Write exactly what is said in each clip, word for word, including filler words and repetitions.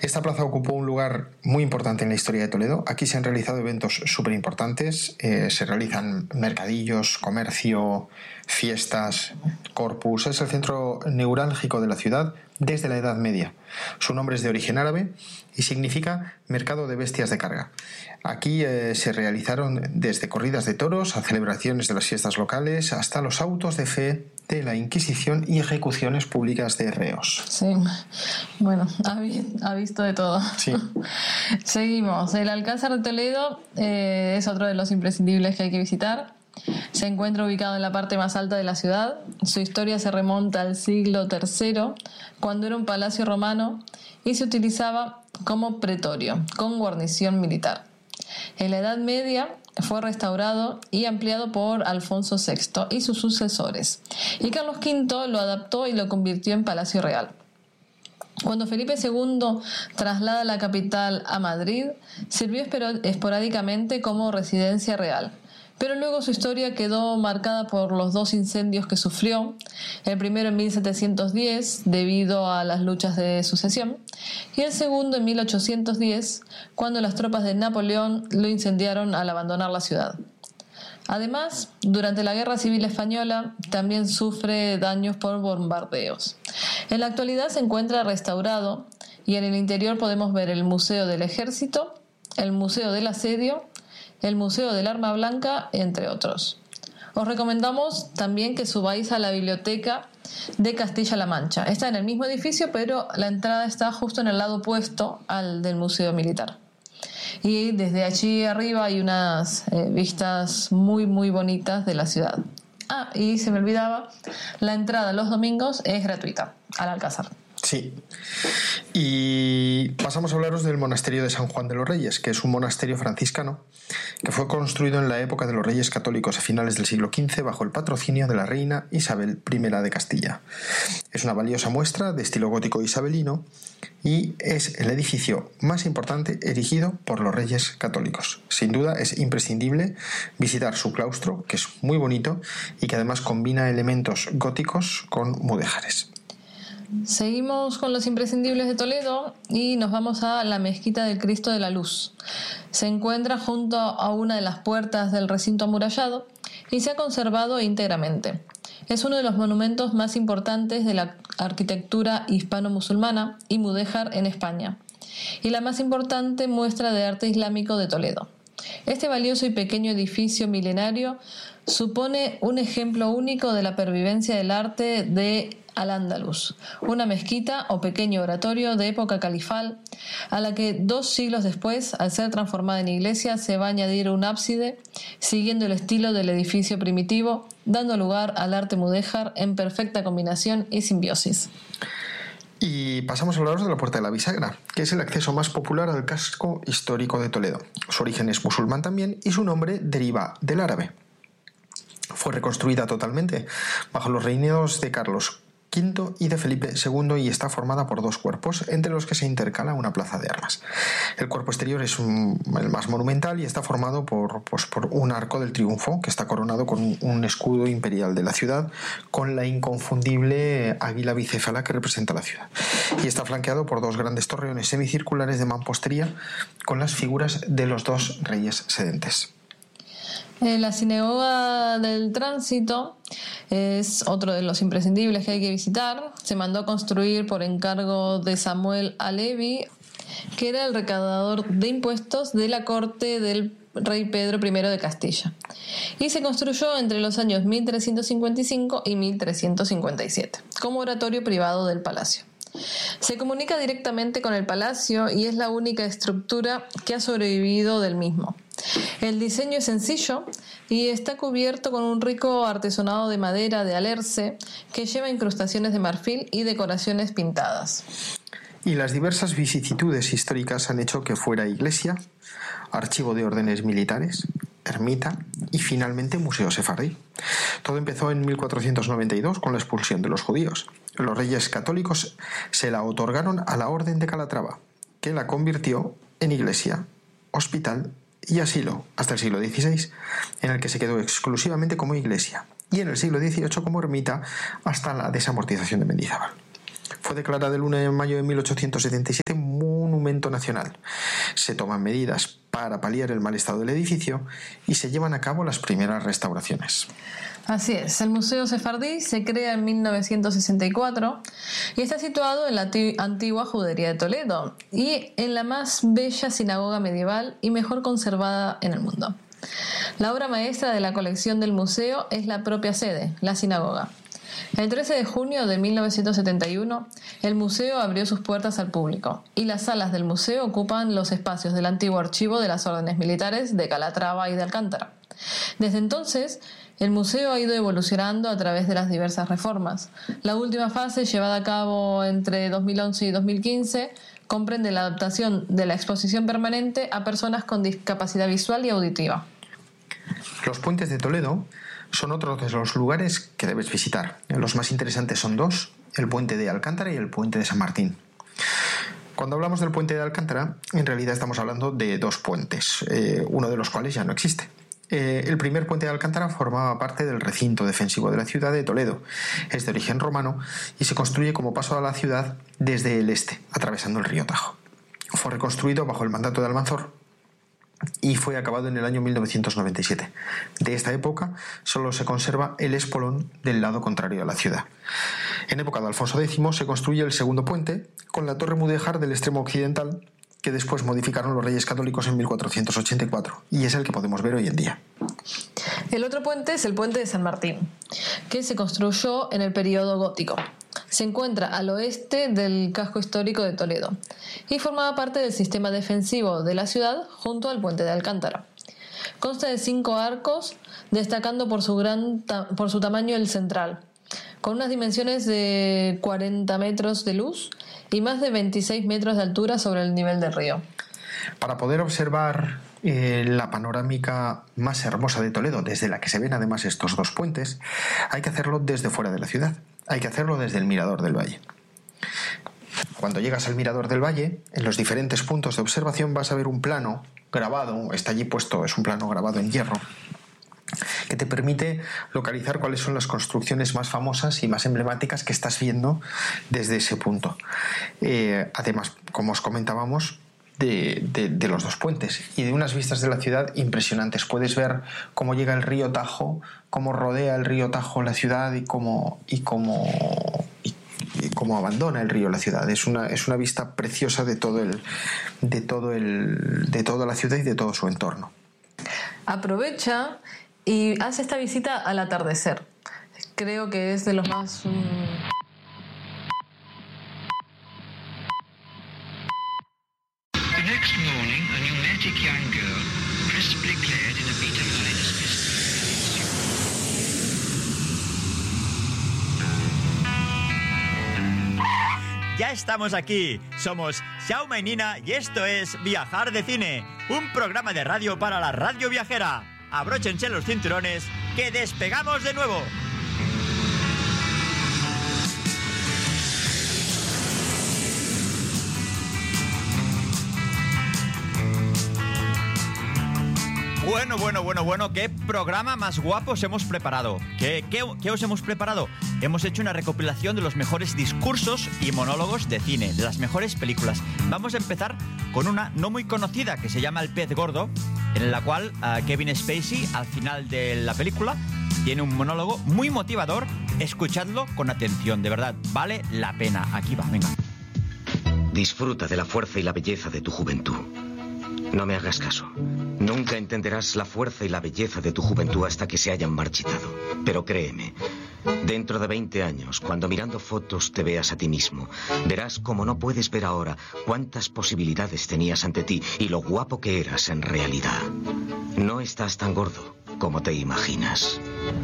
Esta plaza ocupó un lugar muy importante en la historia de Toledo. Aquí se han realizado eventos súper importantes, eh, se realizan mercadillos, comercio, fiestas, corpus. Es el centro neurálgico de la ciudad desde la Edad Media. Su nombre es de origen árabe y significa mercado de bestias de carga. Aquí eh, se realizaron desde corridas de toros a celebraciones de las fiestas locales hasta los autos de fe de la Inquisición y ejecuciones públicas de reos. Sí, bueno, ha, vi- ha visto de todo. Sí. Seguimos. El Alcázar de Toledo eh, es otro de los imprescindibles que hay que visitar. Se encuentra ubicado en la parte más alta de la ciudad. Su historia se remonta al siglo tercero, cuando era un palacio romano y se utilizaba como pretorio, con guarnición militar. En la Edad Media fue restaurado y ampliado por Alfonso sexto y sus sucesores, y Carlos quinto lo adaptó y lo convirtió en palacio real. Cuando Felipe segundo traslada la capital a Madrid, sirvió esporádicamente como residencia real, pero luego su historia quedó marcada por los dos incendios que sufrió, el primero en mil setecientos diez debido a las luchas de sucesión y el segundo en mil ochocientos diez cuando las tropas de Napoleón lo incendiaron al abandonar la ciudad. Además, durante la Guerra Civil Española también sufre daños por bombardeos. En la actualidad se encuentra restaurado y en el interior podemos ver el Museo del Ejército, el Museo del Asedio, el Museo del Arma Blanca, entre otros. Os recomendamos también que subáis a la biblioteca de Castilla-La Mancha. Está en el mismo edificio, pero la entrada está justo en el lado opuesto al del Museo Militar. Y desde allí arriba hay unas eh, vistas muy muy bonitas de la ciudad. Ah, y se me olvidaba, la entrada los domingos es gratuita al Alcázar. Sí. Y pasamos a hablaros del monasterio de San Juan de los Reyes, que es un monasterio franciscano que fue construido en la época de los Reyes Católicos a finales del siglo quince bajo el patrocinio de la reina Isabel primera de Castilla. Es una valiosa muestra de estilo gótico isabelino y es el edificio más importante erigido por los Reyes Católicos. Sin duda es imprescindible visitar su claustro, que es muy bonito y que además combina elementos góticos con mudéjares. Seguimos con los imprescindibles de Toledo y nos vamos a la Mezquita del Cristo de la Luz. Se encuentra junto a una de las puertas del recinto amurallado y se ha conservado íntegramente. Es uno de los monumentos más importantes de la arquitectura hispano-musulmana y mudéjar en España, y la más importante muestra de arte islámico de Toledo. Este valioso y pequeño edificio milenario supone un ejemplo único de la pervivencia del arte de Al-Ándalus, una mezquita o pequeño oratorio de época califal, a la que dos siglos después, al ser transformada en iglesia, se va a añadir un ábside, siguiendo el estilo del edificio primitivo, dando lugar al arte mudéjar en perfecta combinación y simbiosis. Y pasamos a hablaros de la Puerta de la Bisagra, que es el acceso más popular al casco histórico de Toledo. Su origen es musulmán también y su nombre deriva del árabe. Fue reconstruida totalmente bajo los reinados de Carlos quinto y de Felipe segundo y está formada por dos cuerpos, entre los que se intercala una plaza de armas. El cuerpo exterior es un, el más monumental y está formado por, pues, por un arco del triunfo que está coronado con un, un escudo imperial de la ciudad con la inconfundible águila bicéfala que representa la ciudad. Y está flanqueado por dos grandes torreones semicirculares de mampostería con las figuras de los dos reyes sedentes. La Sinagoga del Tránsito es otro de los imprescindibles que hay que visitar. Se mandó a construir por encargo de Samuel Alevi, que era el recaudador de impuestos de la corte del rey Pedro primero de Castilla, y se construyó entre los años mil trescientos cincuenta y cinco y mil trescientos cincuenta y siete como oratorio privado del palacio. Se comunica directamente con el palacio y es la única estructura que ha sobrevivido del mismo. El diseño es sencillo y está cubierto con un rico artesonado de madera de alerce que lleva incrustaciones de marfil y decoraciones pintadas. Y las diversas vicisitudes históricas han hecho que fuera iglesia, archivo de órdenes militares, ermita y finalmente museo sefardí. Todo empezó en mil cuatrocientos noventa y dos con la expulsión de los judíos. Los reyes católicos se la otorgaron a la Orden de Calatrava, que la convirtió en iglesia, hospital y asilo hasta el siglo dieciséis, en el que se quedó exclusivamente como iglesia, y en el siglo dieciocho como ermita hasta la desamortización de Mendizábal. Fue declarada el uno de mayo de mil ochocientos setenta y siete monumento monumento nacional. Se toman medidas para paliar el mal estado del edificio y se llevan a cabo las primeras restauraciones. Así es, el Museo Sefardí se crea en mil novecientos sesenta y cuatro y está situado en la antigua Judería de Toledo y en la más bella sinagoga medieval y mejor conservada en el mundo. La obra maestra de la colección del museo es la propia sede, la sinagoga. El trece de junio de mil novecientos setenta y uno, el museo abrió sus puertas al público y las salas del museo ocupan los espacios del antiguo archivo de las órdenes militares de Calatrava y de Alcántara. Desde entonces, el museo ha ido evolucionando a través de las diversas reformas. La última fase, llevada a cabo entre dos mil once y dos mil quince, comprende la adaptación de la exposición permanente a personas con discapacidad visual y auditiva. Los puentes de Toledo son otros de los lugares que debes visitar. Los más interesantes son dos, el puente de Alcántara y el puente de San Martín. Cuando hablamos del puente de Alcántara, en realidad estamos hablando de dos puentes, eh, uno de los cuales ya no existe. Eh, el primer puente de Alcántara formaba parte del recinto defensivo de la ciudad de Toledo. Es de origen romano y se construye como paso a la ciudad desde el este, atravesando el río Tajo. Fue reconstruido bajo el mandato de Almanzor y fue acabado en el año mil novecientos noventa y siete. De esta época solo se conserva el espolón del lado contrario a la ciudad. En época de Alfonso X se construye el segundo puente con la torre mudéjar del extremo occidental, que después modificaron los Reyes Católicos en mil cuatrocientos ochenta y cuatro, y es el que podemos ver hoy en día. El otro puente es el puente de San Martín, que se construyó en el periodo gótico. Se encuentra al oeste del casco histórico de Toledo y formaba parte del sistema defensivo de la ciudad junto al puente de Alcántara. Consta de cinco arcos, destacando por su, gran ta- por su tamaño el central, con unas dimensiones de cuarenta metros de luz y más de veintiséis metros de altura sobre el nivel del río. Para poder observar eh, la panorámica más hermosa de Toledo, desde la que se ven además estos dos puentes, hay que hacerlo desde fuera de la ciudad, hay que hacerlo desde el Mirador del Valle. Cuando llegas al Mirador del Valle, en los diferentes puntos de observación vas a ver un plano grabado, está allí puesto, es un plano grabado en hierro, que te permite localizar cuáles son las construcciones más famosas y más emblemáticas que estás viendo desde ese punto. Eh, además, como os comentábamos, de, de, de los dos puentes y de unas vistas de la ciudad impresionantes. Puedes ver cómo llega el río Tajo, cómo rodea el río Tajo la ciudad y cómo, y cómo, y, y cómo abandona el río la ciudad. Es una, es una vista preciosa de todo el, de todo el, de toda la ciudad y de todo su entorno. Aprovecha y hace esta visita al atardecer. Creo que es de los más... Um... The next morning, a pneumatic young girl, crisply clad in a Beta Minus business. Ya estamos aquí. Somos Xiaoma y Nina y esto es Viajar de Cine, un programa de radio para la radio viajera. Abróchense los cinturones, que despegamos de nuevo. Bueno, bueno, bueno, bueno, qué programa más guapo os hemos preparado. ¿Qué, qué, qué os hemos preparado? Hemos hecho una recopilación de los mejores discursos y monólogos de cine, de las mejores películas. Vamos a empezar con una no muy conocida que se llama El pez gordo, en la cual uh, Kevin Spacey, al final de la película, tiene un monólogo muy motivador. Escuchadlo con atención, de verdad, vale la pena. Aquí va, venga. Disfruta de la fuerza y la belleza de tu juventud. No me hagas caso. Nunca entenderás la fuerza y la belleza de tu juventud hasta que se hayan marchitado. Pero créeme, dentro de veinte años, cuando mirando fotos te veas a ti mismo, verás como no puedes ver ahora cuántas posibilidades tenías ante ti y lo guapo que eras en realidad. No estás tan gordo como te imaginas.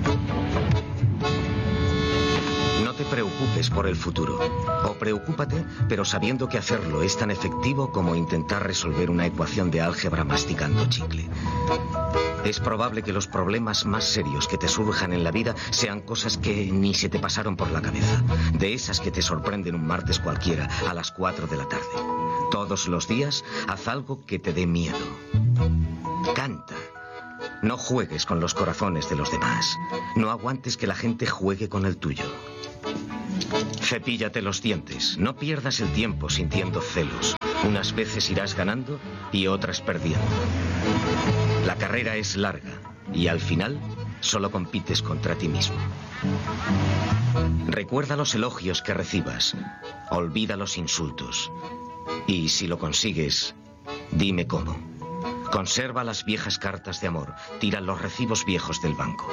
No te preocupes por el futuro. O preocúpate, pero sabiendo que hacerlo es tan efectivo como intentar resolver una ecuación de álgebra masticando chicle. Es probable que los problemas más serios que te surjan en la vida sean cosas que ni se te pasaron por la cabeza. De esas que te sorprenden un martes cualquiera a las cuatro de la tarde. Todos los días, haz algo que te dé miedo. Canta. No juegues con los corazones de los demás. No aguantes que la gente juegue con el tuyo. Cepíllate los dientes. No pierdas el tiempo sintiendo celos. Unas veces irás ganando y otras perdiendo. La carrera es larga y al final solo compites contra ti mismo. Recuerda los elogios que recibas. Olvida los insultos. Y si lo consigues, dime cómo. Conserva las viejas cartas de amor. Tira los recibos viejos del banco.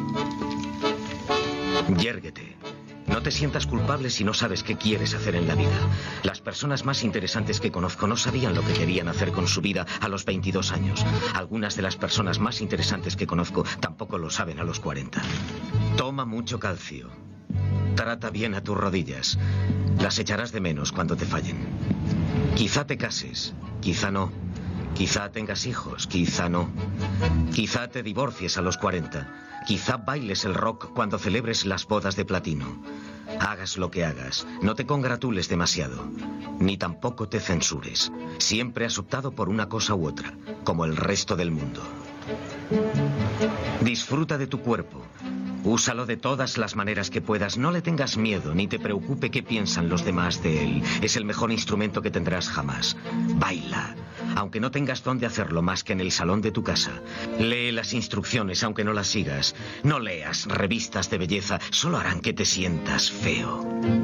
Yérguete. No te sientas culpable si no sabes qué quieres hacer en la vida. Las personas más interesantes que conozco no sabían lo que querían hacer con su vida a los veintidós años. Algunas de las personas más interesantes que conozco tampoco lo saben a los cuarenta. Toma mucho calcio. Trata bien a tus rodillas. Las echarás de menos cuando te fallen. Quizá te cases, quizá no. Quizá tengas hijos, quizá no. Quizá te divorcies a los cuarenta. Quizá bailes el rock cuando celebres las bodas de platino. Hagas lo que hagas, no te congratules demasiado, ni tampoco te censures. Siempre has optado por una cosa u otra, como el resto del mundo. Disfruta de tu cuerpo. Úsalo de todas las maneras que puedas. No le tengas miedo, ni te preocupe qué piensan los demás de él. Es el mejor instrumento que tendrás jamás. Baila, aunque no tengas dónde hacerlo más que en el salón de tu casa. Lee las instrucciones, aunque no las sigas. No leas revistas de belleza, solo harán que te sientas feo.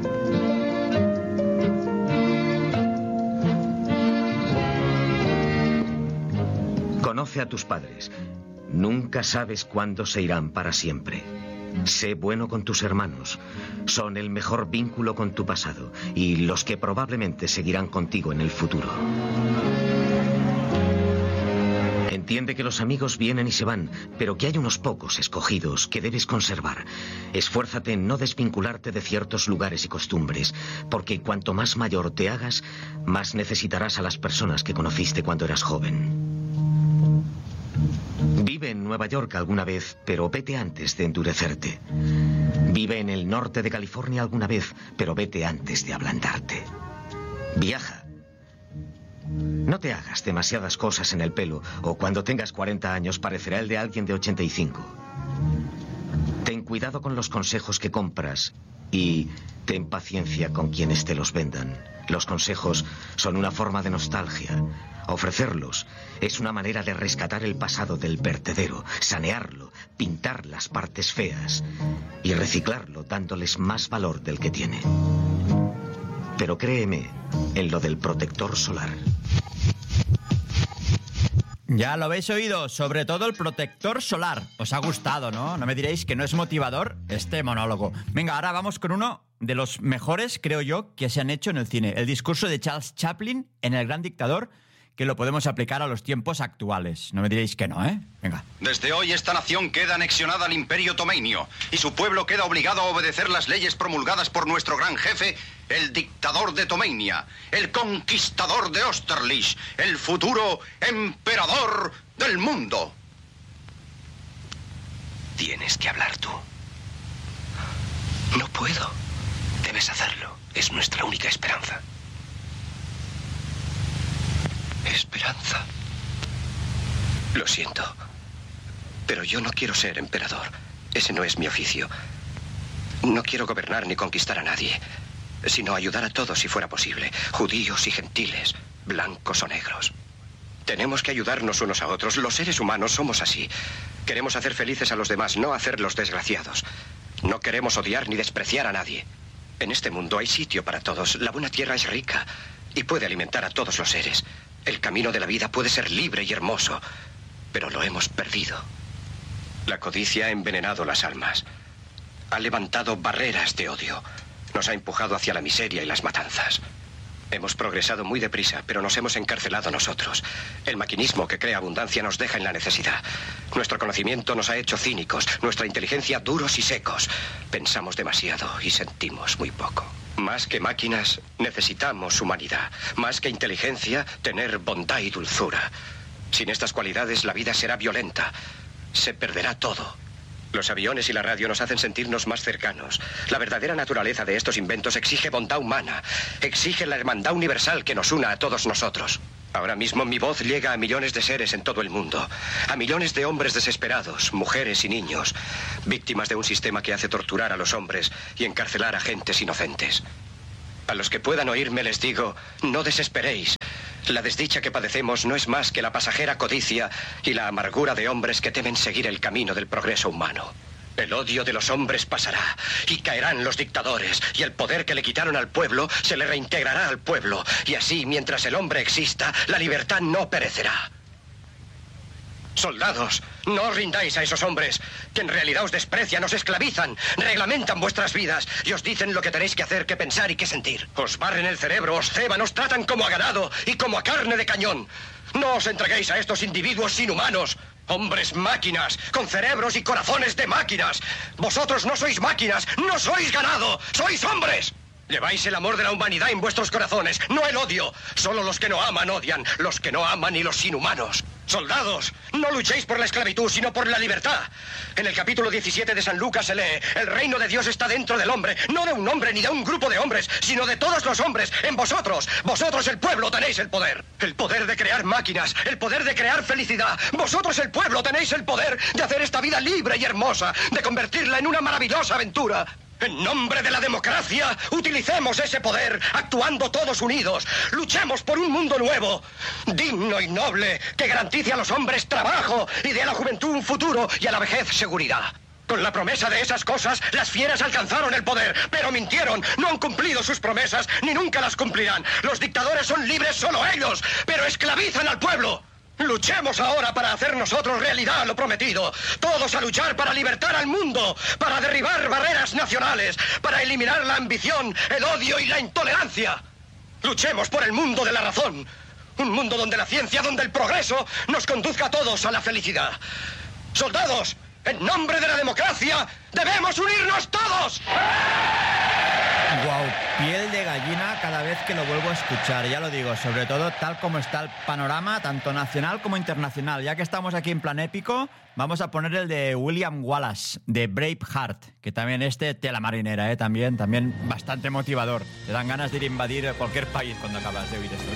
Conoce a tus padres. Nunca sabes cuándo se irán para siempre. Sé bueno con tus hermanos. Son el mejor vínculo con tu pasado y los que probablemente seguirán contigo en el futuro. Entiende que los amigos vienen y se van, pero que hay unos pocos escogidos que debes conservar. Esfuérzate en no desvincularte de ciertos lugares y costumbres, porque cuanto más mayor te hagas, más necesitarás a las personas que conociste cuando eras joven. Vive en Nueva York alguna vez, pero vete antes de endurecerte. Vive en el norte de California alguna vez, pero vete antes de ablandarte. Viaja. No te hagas demasiadas cosas en el pelo, o cuando tengas cuarenta años parecerá el de alguien de ochenta y cinco. Ten cuidado con los consejos que compras y ten paciencia con quienes te los vendan. Los consejos son una forma de nostalgia. Ofrecerlos es una manera de rescatar el pasado del vertedero, sanearlo, pintar las partes feas y reciclarlo dándoles más valor del que tiene. Pero créeme en lo del protector solar. Ya lo habéis oído, sobre todo el protector solar. Os ha gustado, ¿no? No me diréis que no es motivador este monólogo. Venga, ahora vamos con uno de los mejores, creo yo, que se han hecho en el cine. El discurso de Charles Chaplin en El Gran Dictador, que lo podemos aplicar a los tiempos actuales. No me diréis que no, ¿eh? Venga. Desde hoy esta nación queda anexionada al Imperio Otomeinio y su pueblo queda obligado a obedecer las leyes promulgadas por nuestro gran jefe, el dictador de Tomeinia, el conquistador de Austerlitz, el futuro emperador del mundo. Tienes que hablar tú. No puedo. Debes hacerlo. Es nuestra única esperanza. Esperanza. Lo siento, pero yo no quiero ser emperador. Ese no es mi oficio. No quiero gobernar ni conquistar a nadie, sino ayudar a todos si fuera posible, judíos y gentiles, blancos o negros. Tenemos que ayudarnos unos a otros. Los seres humanos somos así. Queremos hacer felices a los demás, no hacerlos desgraciados. No queremos odiar ni despreciar a nadie. En este mundo hay sitio para todos. La buena tierra es rica y puede alimentar a todos los seres. El camino de la vida puede ser libre y hermoso, pero lo hemos perdido. La codicia ha envenenado las almas. Ha levantado barreras de odio. Nos ha empujado hacia la miseria y las matanzas. Hemos progresado muy deprisa, pero nos hemos encarcelado nosotros. El maquinismo que crea abundancia nos deja en la necesidad. Nuestro conocimiento nos ha hecho cínicos, nuestra inteligencia duros y secos. Pensamos demasiado y sentimos muy poco. Más que máquinas, necesitamos humanidad. Más que inteligencia, tener bondad y dulzura. Sin estas cualidades, la vida será violenta. Se perderá todo. Los aviones y la radio nos hacen sentirnos más cercanos. La verdadera naturaleza de estos inventos exige bondad humana. Exige la hermandad universal que nos una a todos nosotros. Ahora mismo mi voz llega a millones de seres en todo el mundo, a millones de hombres desesperados, mujeres y niños, víctimas de un sistema que hace torturar a los hombres y encarcelar a gentes inocentes. A los que puedan oírme les digo, no desesperéis. La desdicha que padecemos no es más que la pasajera codicia y la amargura de hombres que temen seguir el camino del progreso humano. El odio de los hombres pasará y caerán los dictadores y el poder que le quitaron al pueblo se le reintegrará al pueblo y así, mientras el hombre exista, la libertad no perecerá. Soldados, no os rindáis a esos hombres que en realidad os desprecian, os esclavizan, reglamentan vuestras vidas y os dicen lo que tenéis que hacer, que pensar y que sentir. Os barren el cerebro, os ceban, os tratan como a ganado y como a carne de cañón. No os entreguéis a estos individuos inhumanos. Hombres máquinas, con cerebros y corazones de máquinas. Vosotros no sois máquinas, no sois ganado, sois hombres. Lleváis el amor de la humanidad en vuestros corazones, no el odio. Solo los que no aman odian, los que no aman y los inhumanos. Soldados, no luchéis por la esclavitud, sino por la libertad. En el capítulo diecisiete de San Lucas se lee, el reino de Dios está dentro del hombre, no de un hombre ni de un grupo de hombres, sino de todos los hombres, en vosotros. Vosotros, el pueblo, tenéis el poder. El poder de crear máquinas, el poder de crear felicidad. Vosotros, el pueblo, tenéis el poder de hacer esta vida libre y hermosa, de convertirla en una maravillosa aventura. En nombre de la democracia, utilicemos ese poder, actuando todos unidos. Luchemos por un mundo nuevo, digno y noble, que garantice a los hombres trabajo y dé a la juventud un futuro y a la vejez seguridad. Con la promesa de esas cosas, las fieras alcanzaron el poder, pero mintieron, no han cumplido sus promesas, ni nunca las cumplirán. Los dictadores son libres solo ellos, pero esclavizan al pueblo. Luchemos ahora para hacer nosotros realidad lo prometido. Todos a luchar para libertar al mundo, para derribar barreras nacionales, para eliminar la ambición, el odio y la intolerancia. Luchemos por el mundo de la razón. Un mundo donde la ciencia, donde el progreso nos conduzca a todos a la felicidad. Soldados, en nombre de la democracia, debemos unirnos todos. Guau, piel de gallina cada vez que lo vuelvo a escuchar, ya lo digo, sobre todo tal como está el panorama, tanto nacional como internacional. Ya que estamos aquí en plan épico, vamos a poner el de William Wallace, de Braveheart, que también este tela marinera, ¿eh? también, también bastante motivador. Te dan ganas de ir a invadir cualquier país cuando acabas de oír esto.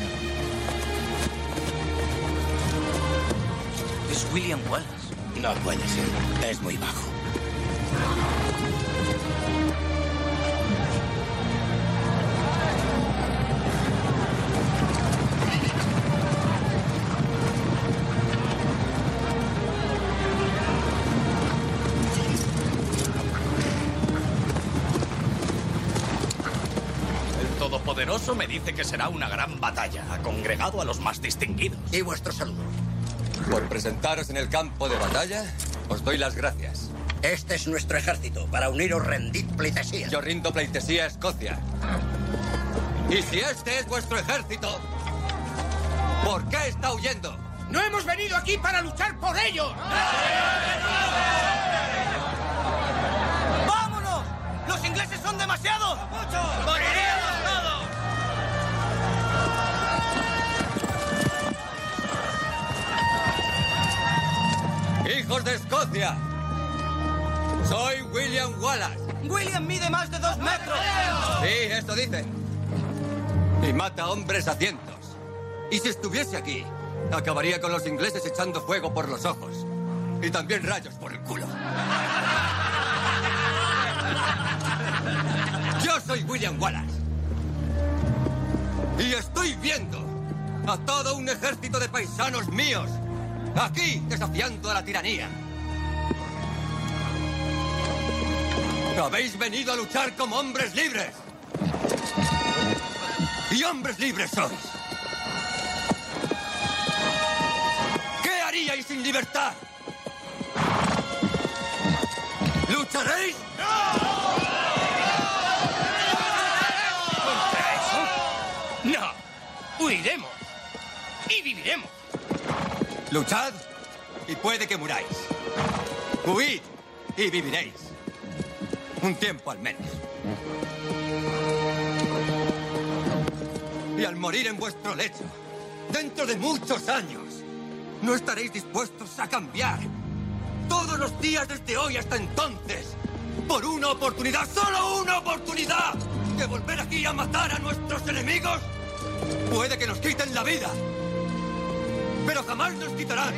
¿Es William Wallace? No puede ser, es muy bajo. Poderoso me dice que será una gran batalla. Ha congregado a los más distinguidos. Y vuestro saludo. Por presentaros en el campo de batalla, os doy las gracias. Este es nuestro ejército. Para uniros, rendid pleitesía. Yo rindo pleitesía a Escocia. Y si este es vuestro ejército, ¿por qué está huyendo? ¡No hemos venido aquí para luchar por ellos! ¡Vámonos! ¡Los ingleses son demasiados! ¡Muchos! ¡Moriríamos todos! ¡Hijos de Escocia! Soy William Wallace. William mide más de dos metros. Sí, eso dicen. Y mata hombres a cientos. Y si estuviese aquí, acabaría con los ingleses echando fuego por los ojos. Y también rayos por el culo. Yo soy William Wallace. Y estoy viendo a todo un ejército de paisanos míos aquí desafiando a la tiranía. Habéis venido a luchar como hombres libres. Y hombres libres sois. ¿Qué haríais sin libertad? ¿Lucharéis? ¿Contra eso? No. Huiremos. Y viviremos. Luchad y puede que muráis. Huid y viviréis. Un tiempo al menos. Y al morir en vuestro lecho, dentro de muchos años, no estaréis dispuestos a cambiar. Todos los días desde hoy hasta entonces, por una oportunidad, solo una oportunidad, de volver aquí a matar a nuestros enemigos. Puede que nos quiten la vida, pero jamás nos quitarán